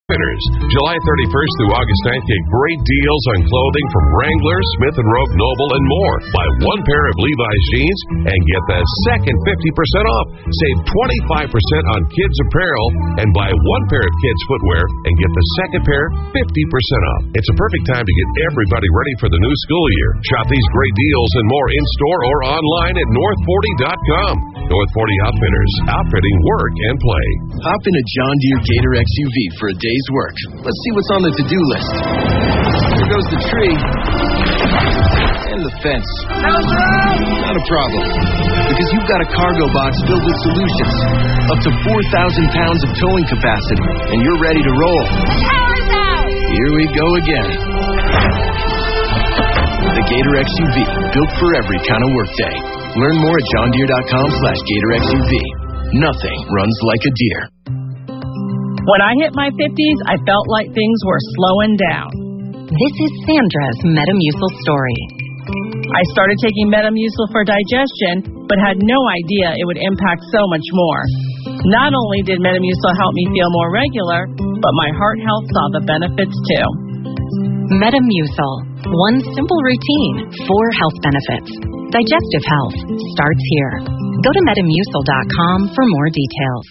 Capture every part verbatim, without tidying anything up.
Outfitters. July thirty-first through August ninth, get great deals on clothing from Wrangler, Smith and Rogue, Noble, and more. Buy one pair of Levi's jeans and get the second fifty percent off. Save twenty-five percent on kids' apparel and buy one pair of kids' footwear and get the second pair fifty percent off. It's a perfect time to get everybody ready for the new school year. Shop these great deals and more in-store or online at north forty dot com. North forty Outfitters. Outfitting work and play. Hop in a John Deere Gator X U V for a day's work. Let's see what's on the to-do list. Here goes the tree. And the fence. Not a problem. Because you've got a cargo box filled with solutions. Up to four thousand pounds of towing capacity. And you're ready to roll. Power's out! Here we go again. The Gator X U V. Built for every kind of workday. Learn more at john deere dot com slash gator x u v. Nothing runs like a deer. When I hit my fifties, I felt like things were slowing down. This is Sandra's Metamucil story. I started taking Metamucil for digestion, but had no idea it would impact so much more. Not only did Metamucil help me feel more regular, but my heart health saw the benefits too. Metamucil. One simple routine, four health benefits. Digestive health starts here. Go to metamucil dot com for more details.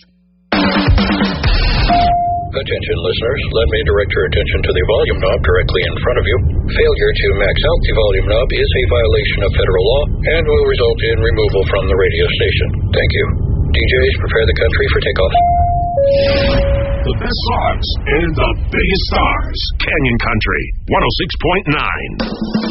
Attention listeners, let me direct your attention to the volume knob directly in front of you. Failure to max out the volume knob is a violation of federal law and will result in removal from the radio station. Thank you. D Js, prepare the country for takeoff. The best songs and the biggest stars. Canyon Country, one oh six point nine.